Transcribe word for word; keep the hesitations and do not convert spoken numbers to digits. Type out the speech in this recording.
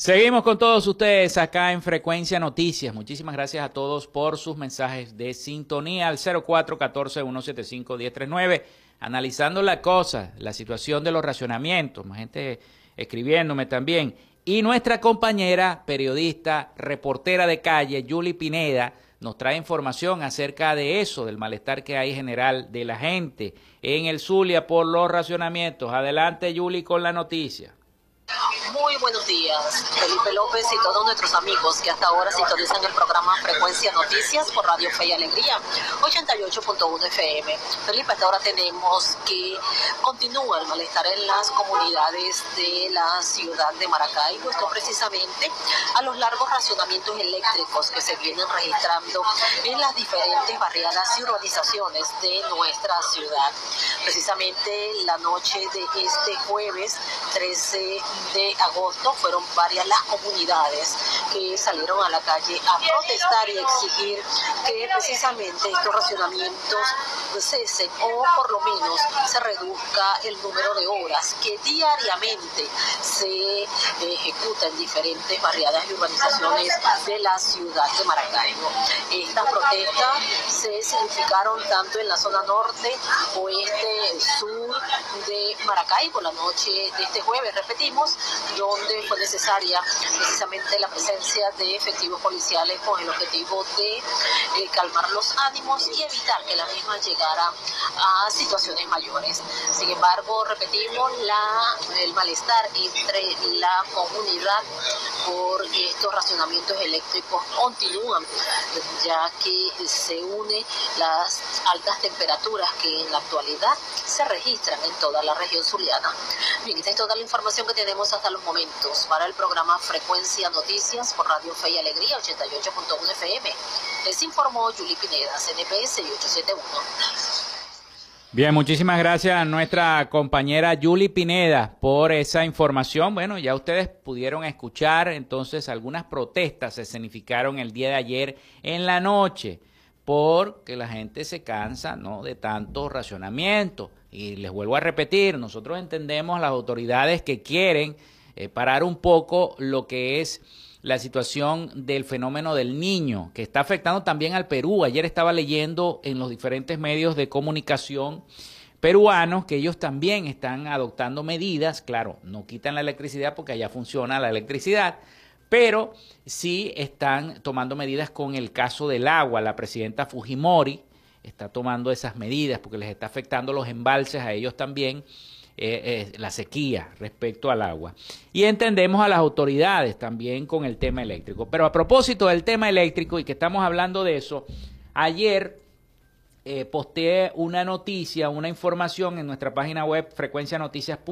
Seguimos con todos ustedes acá en Frecuencia Noticias. Muchísimas gracias a todos por sus mensajes de sintonía al cero cuatro uno cuatro, uno siete cinco, uno cero tres nueve. Analizando la cosa, la situación de los racionamientos, más gente escribiéndome también. Y nuestra compañera periodista, reportera de calle, Yuli Pineda, nos trae información acerca de eso, del malestar que hay general de la gente en el Zulia por los racionamientos. Adelante, Yuli, con la noticia. Muy buenos días, Felipe López y todos nuestros amigos que hasta ahora sintonizan el programa Frecuencia Noticias por Radio Fe y Alegría, ochenta y ocho punto uno F M. Felipe, hasta ahora tenemos que continúa el malestar en las comunidades de la ciudad de Maracaibo, esto precisamente a los largos racionamientos eléctricos que se vienen registrando en las diferentes barriadas y urbanizaciones de nuestra ciudad. Precisamente la noche de este jueves trece de agosto fueron varias las comunidades que salieron a la calle a protestar y exigir que precisamente estos racionamientos cesen o por lo menos se reduzca el número de horas que diariamente se ejecuta en diferentes barriadas y urbanizaciones de la ciudad de Maracaibo. Estas protestas se significaron tanto en la zona norte, oeste, sur de Maracaibo la noche de este jueves, repetimos, donde fue necesaria precisamente la presencia de efectivos policiales con el objetivo de eh, calmar los ánimos y evitar que la misma llegara a situaciones mayores. Sin embargo, repetimos, la, el malestar entre la comunidad por estos racionamientos eléctricos continúan, ya que se une las altas temperaturas que en la actualidad se registran en toda la región zuliana. Bien, esta es toda la información que tenemos hasta los momentos para el programa Frecuencia Noticias por Radio Fe y Alegría ochenta y ocho punto uno F M. Les informó Yuli Pineda, C N P S y ochocientos setenta y uno. Bien, muchísimas gracias a nuestra compañera Yuli Pineda por esa información. Bueno, ya ustedes pudieron escuchar, entonces algunas protestas se escenificaron el día de ayer en la noche porque la gente se cansa, ¿no?, de tanto racionamiento. Y les vuelvo a repetir, nosotros entendemos a las autoridades que quieren eh, parar un poco lo que es la situación del fenómeno del Niño, que está afectando también al Perú. Ayer estaba leyendo en los diferentes medios de comunicación peruanos que ellos también están adoptando medidas. Claro, no quitan la electricidad porque allá funciona la electricidad, pero sí están tomando medidas con el caso del agua. La presidenta Fujimori está tomando esas medidas porque les está afectando los embalses a ellos también, eh, eh, la sequía respecto al agua. Y entendemos a las autoridades también con el tema eléctrico. Pero a propósito del tema eléctrico y que estamos hablando de eso, ayer eh, posteé una noticia, una información en nuestra página web frecuencia noticias punto com